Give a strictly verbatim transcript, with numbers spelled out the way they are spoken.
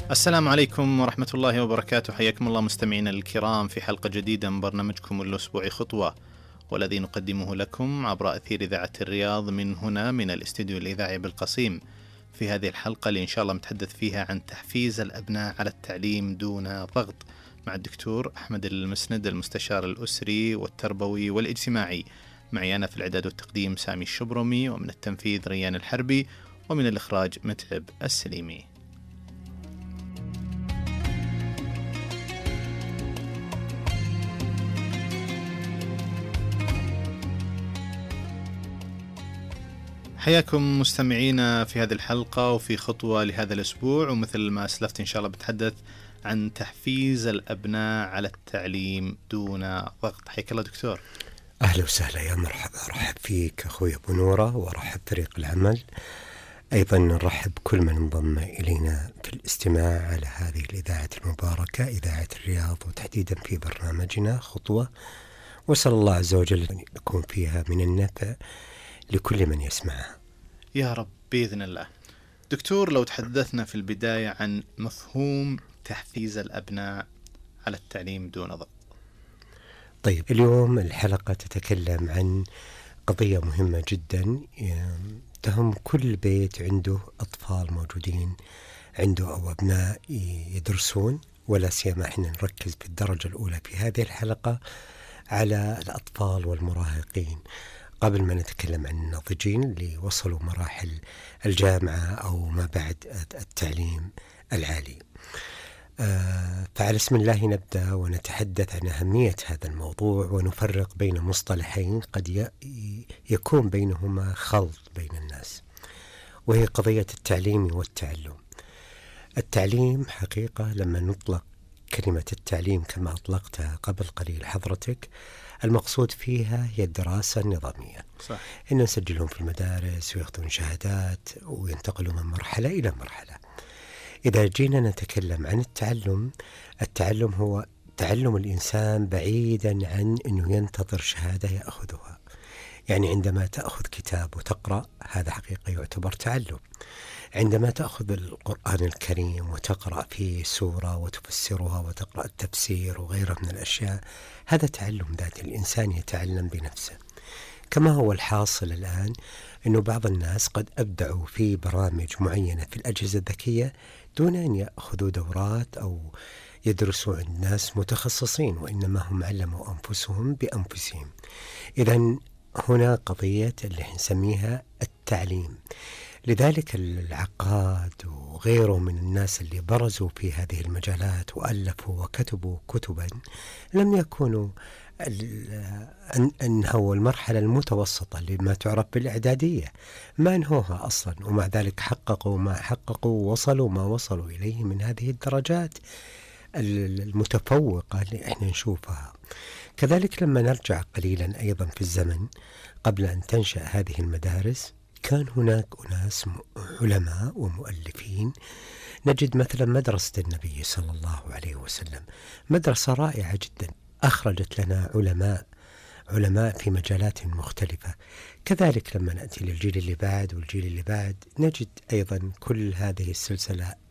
السلام عليكم ورحمة الله وبركاته. حياكم الله مستمعينا الكرام في حلقة جديدة من برنامجكم الأسبوعي خطوة، والذي نقدمه لكم عبر أثير إذاعة الرياض من هنا من الاستديو الإذاعي بالقصيم. في هذه الحلقة اللي إن شاء الله متحدث فيها عن تحفيز الأبناء على التعليم دون ضغط، مع الدكتور أحمد المسند المستشار الأسري والتربوي والاجتماعي. معي أنا في الإعداد والتقديم سامي الشبرمي، ومن التنفيذ ريان الحربي، ومن الإخراج متعب السليمي. حياكم مستمعينا في هذه الحلقة وفي خطوة لهذا الأسبوع، ومثل ما أسلفت إن شاء الله بتحدث عن تحفيز الأبناء على التعليم دون ضغط. حياك الله دكتور. أهلا وسهلا، يا مرحبا. أرحب فيك أخوي أبو نورة، وأرحب فريق العمل، أيضا نرحب كل من انضم إلينا في الاستماع على هذه الإذاعة المباركة، إذاعة الرياض، وتحديدا في برنامجنا خطوة. وصلى الله عز وجل أن يكون فيها من النفع لكل من يسمعها يا رب بإذن الله. دكتور، لو تحدثنا في البداية عن مفهوم تحفيز الأبناء على التعليم دون ضغط. طيب، اليوم الحلقة تتكلم عن قضية مهمة جدا تهم كل بيت عنده أطفال موجودين عنده أو أبناء يدرسون، ولا سيما احنا نركز في الدرجة الأولى في هذه الحلقة على الأطفال والمراهقين، قبل ما نتكلم عن الناضجين اللي وصلوا مراحل الجامعة أو ما بعد التعليم العالي. آه فعلى اسم الله نبدأ ونتحدث عن أهمية هذا الموضوع، ونفرق بين مصطلحين قد يكون بينهما خلط بين الناس، وهي قضية التعليم والتعلم. التعليم حقيقة لما نطلق كلمة التعليم كما أطلقتها قبل قليل حضرتك، المقصود فيها هي الدراسة النظامية، صح. إن نسجلهم في المدارس ويأخذون شهادات وينتقلوا من مرحلة إلى مرحلة. إذا جينا نتكلم عن التعلم، التعلم هو تعلم الإنسان بعيدا عن أنه ينتظر شهادة يأخذها. يعني عندما تأخذ كتاب وتقرأ، هذا حقيقة يعتبر تعلم. عندما تأخذ القرآن الكريم وتقرأ فيه سورة وتفسرها وتقرأ التفسير وغيره من الأشياء، هذا تعلم ذات. الإنسان يتعلم بنفسه. كما هو الحاصل الآن أنه بعض الناس قد أبدعوا في برامج معينة في الأجهزة الذكية دون أن يأخذوا دورات أو يدرسوا عند ناس متخصصين، وإنما هم علموا أنفسهم بأنفسهم. إذن هنا قضية اللي نسميها التعليم. لذلك العقاد وغيره من الناس اللي برزوا في هذه المجالات وألفوا وكتبوا كتبا لم يكونوا أنهوا المرحلة المتوسطة لما تعرف بالإعدادية، ما أنهوها أصلا، ومع ذلك حققوا ما حققوا ووصلوا ما وصلوا إليه من هذه الدرجات المتفوقة اللي احنا نشوفها. كذلك لما نرجع قليلا أيضا في الزمن قبل أن تنشأ هذه المدارس، كان هناك أناس علماء ومؤلفين. نجد مثلا مدرسة النبي صلى الله عليه وسلم، مدرسة رائعة جدا، أخرجت لنا علماء علماء في مجالات مختلفة. كذلك لما نأتي للجيل اللي بعد والجيل اللي بعد، نجد أيضا كل هذه السلسلة